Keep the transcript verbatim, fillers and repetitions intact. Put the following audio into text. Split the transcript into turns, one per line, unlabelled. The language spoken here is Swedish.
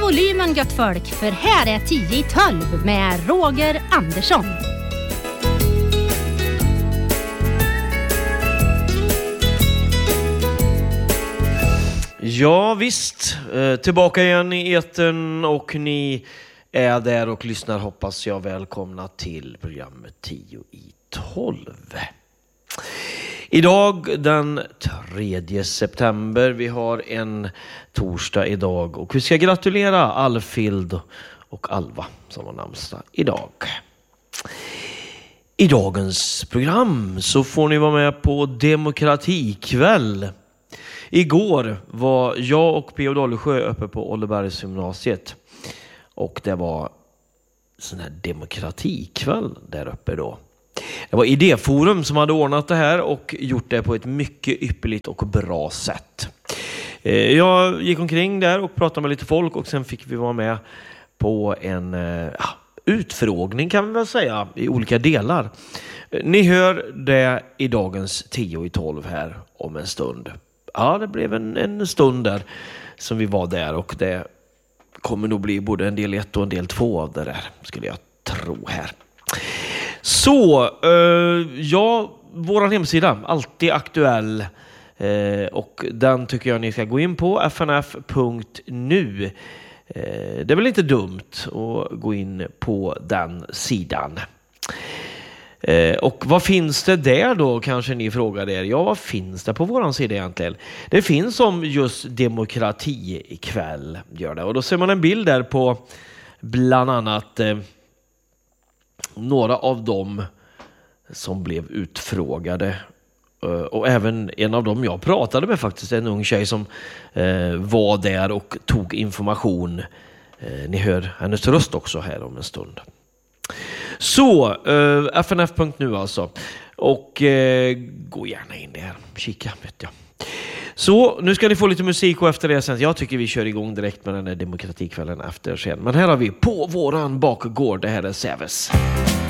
volymen gött folk, för här är tio i tolv med Roger Andersson.
Ja visst, tillbaka igen i etern och ni är där och lyssnar, hoppas jag. Välkomna till programmet tio i tolv. Idag den tredje september, vi har en torsdag idag och vi ska gratulera Alfhild och Alva som har namnsdag idag. I dagens program så får ni vara med på demokratikväll. Igår var jag och P O Dalesjö uppe på Ollebergs gymnasiet och det var sån här demokratikväll där uppe då. Det var Idéforum som hade ordnat det här och gjort det på ett mycket ypperligt och bra sätt. Jag gick omkring där och pratade med lite folk och sen fick vi vara med på en ja, utfrågning kan vi väl säga i olika delar. Ni hör det i dagens tio i tolv här om en stund. Ja, det blev en, en stund där som vi var där och det kommer nog bli både en del ett och en del två av det där, skulle jag tro här. Så, eh, ja, vår hemsida, alltid aktuell eh, och den tycker jag ni ska gå in på, f n f punkt n u. Eh, det är väl inte dumt att gå in på den sidan. Eh, och vad finns det där då, kanske ni frågar er? Ja, vad finns det på våran sida egentligen? Det finns om just demokrati ikväll, gör det. Och då ser man en bild där på bland annat eh, några av dem som blev utfrågade. Uh, och även en av dem jag pratade med faktiskt, en ung tjej som uh, var där och tog information. Uh, ni hör hennes röst också här om en stund. Så, uh, f n f punkt n u alltså. Och uh, gå gärna in där, kika vet jag. Så, nu ska ni få lite musik och efter det sen. Jag tycker vi kör igång direkt med den här demokratikvällen efter sen. Men här har vi På våran bakgård, det här är Säves.